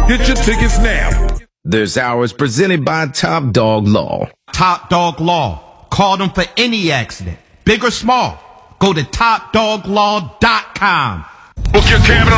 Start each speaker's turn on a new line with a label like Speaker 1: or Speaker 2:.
Speaker 1: Get your tickets now.
Speaker 2: This hour is presented by Top Dog Law.
Speaker 3: Top Dog Law. Call them for any accident, big or small. Go to TopDogLaw.com.
Speaker 1: Book your cabin on